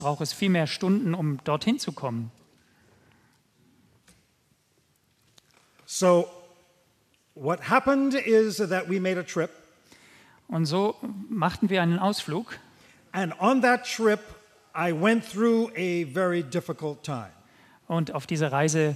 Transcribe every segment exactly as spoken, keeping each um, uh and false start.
braucht es viel mehr Stunden, um dorthin zu kommen. So what happened is that we made a trip. Und so machten wir einen Ausflug. And on that trip, I went through a very difficult time. Und auf dieser Reise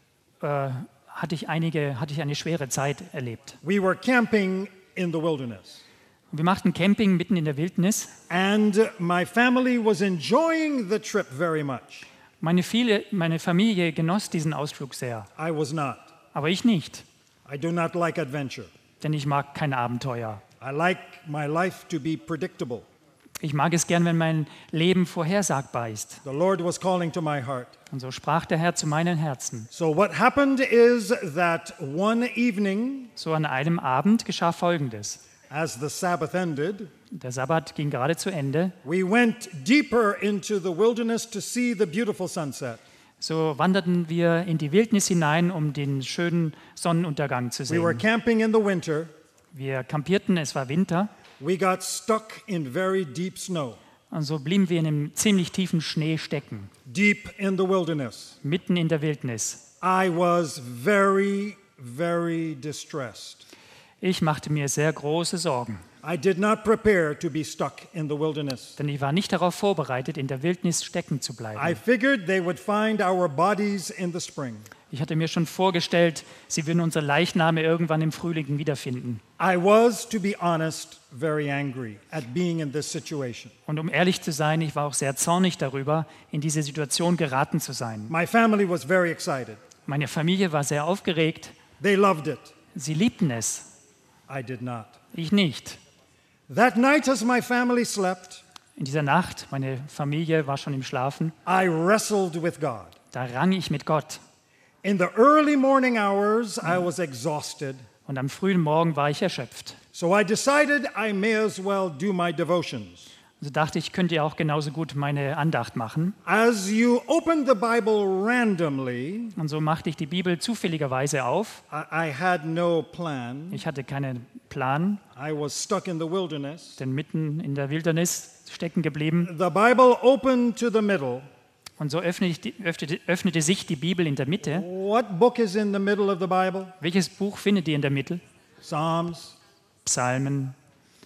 äh, hatte ich einige, hatte ich eine schwere Zeit erlebt. We were camping in the wilderness. Wir machten Camping mitten in der Wildnis. And my family was enjoying the trip very much. Meine, viele, meine Familie genoss diesen Ausflug sehr, I was not. aber ich nicht, I do not like adventure. denn ich mag kein Abenteuer. I like my life to be predictable. Ich mag es gern, wenn mein Leben vorhersagbar ist. The Lord was calling to my heart. Und so sprach der Herr zu meinen Herzen. So what happened is that one evening, So an einem Abend geschah Folgendes. as the Sabbath ended, Der Sabbat ging gerade zu Ende. we went deeper into the wilderness to see the beautiful sunset. So wanderten wir in die Wildnis hinein, um den schönen Sonnenuntergang zu We were sehen. camping in the winter. Wir kampierten, es war Winter. We got stuck in very deep snow, Und so blieben wir in einem ziemlich tiefen Schnee stecken, deep in the wilderness. mitten in der Wildnis. I was very, very distressed. Ich machte mir sehr große Sorgen, I did not prepare to be stuck in the wilderness. denn ich war nicht darauf vorbereitet, in der Wildnis stecken zu I bleiben. figured they would find our bodies in the spring. Ich hatte mir schon vorgestellt, sie würden unsere Leichname irgendwann im Frühling wiederfinden. I was, to be honest, very angry at being in this situation. Und um ehrlich zu sein, ich war auch sehr zornig darüber, in diese Situation geraten zu sein. My family was very excited. Meine Familie war sehr aufgeregt. They loved it. Sie liebten es, I did not. ich nicht. That night, as my family slept, In dieser Nacht, meine Familie war schon im Schlafen, I wrestled with God. da rang ich mit Gott. In the early morning hours, I was exhausted. Und am frühen Morgen war ich erschöpft. So I decided I may as well do my devotions. Also dachte ich, könnte ja auch genauso gut meine Andacht machen. As you open the Bible randomly, Und so machte ich die Bibel zufälligerweise auf. I, I had no plan. Ich hatte keinen Plan, I was stuck in the wilderness. denn mitten in der Wildnis stecken geblieben. The Bible opened to the middle. Und so öffnete, öffnete, öffnete sich die Bibel in der Mitte. What book is in the middle of the Bible? Welches Buch findet ihr in der Mitte? Psalms. Psalmen.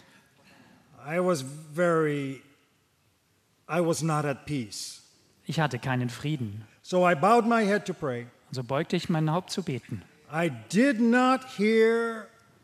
I was very, I was not at peace. Ich hatte keinen Frieden. So I bowed my head to pray. Und so beugte ich mein Haupt zu beten. I did not hear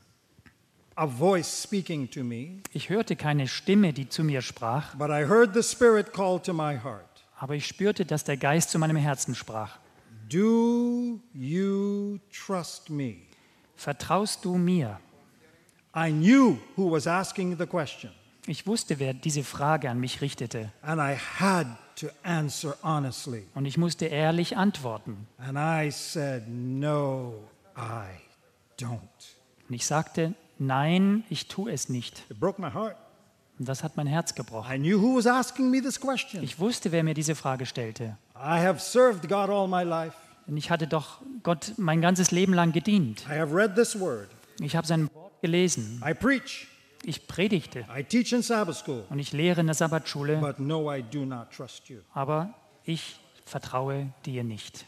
a voice speaking to me, Ich hörte keine Stimme, die zu mir sprach, but I heard the Spirit call to my heart. aber ich spürte, dass der Geist zu meinem Herzen sprach. Do you trust me? Vertraust du mir? I knew who was asking the question, Ich wusste, wer diese Frage an mich richtete. and I had to answer honestly. Und ich musste ehrlich antworten. And I said, no, I don't. Und ich sagte, nein, ich tue es nicht. It broke my heart. Und das hat mein Herz gebrochen. I knew who was asking me this question. Ich wusste, wer mir diese Frage stellte. I have served God all my life. Denn ich hatte doch Gott mein ganzes Leben lang gedient. I have read this word. Ich habe sein Wort gelesen. I preach. Ich predigte. I teach in Sabbath school. Und ich lehre in der Sabbatschule. But no, I do not trust you. Aber ich vertraue dir nicht.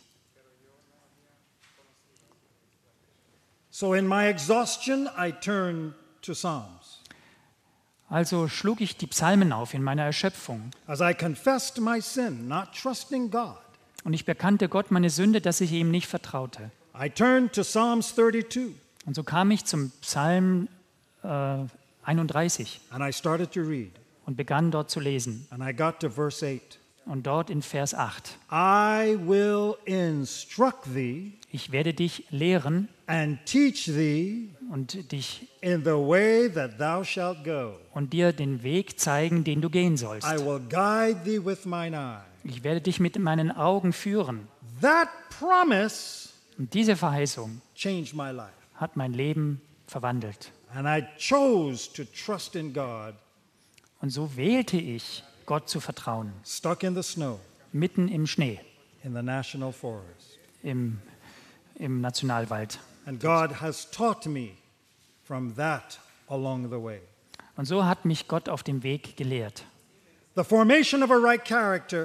So in my exhaustion, I turned to Psalms. Also schlug ich die Psalmen auf in meiner Erschöpfung. As I confessed my sin, not trusting God, Und ich bekannte Gott meine Sünde, dass ich ihm nicht vertraute. I turned to Psalms thirty-two, Und so kam ich zum Psalm äh, einunddreißig and I started to read. und begann dort zu lesen. And I got to verse eight. Und dort in Vers acht. I will instruct thee Ich werde dich lehren and teach thee und dich in the way that thou shalt go. und dir den Weg zeigen, den du gehen sollst. I will guide thee with mine eye. Ich werde dich mit meinen Augen führen. That promise Und diese Verheißung changed my life. hat mein Leben verwandelt. And I chose to trust in God, Und so wählte ich, Gott zu vertrauen, stuck in the snow mitten im Schnee, in the national forest. im, im Nationalwald. And God has taught me from that along the way. Und so hat mich Gott auf dem Weg gelehrt. The formation of a right character